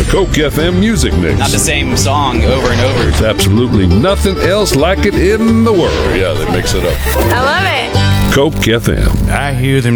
Coke FM Music Mix. Not the same song over and over. There's absolutely nothing else like it in the world. Yeah, they mix it up. I love it. Coke FM. I hear them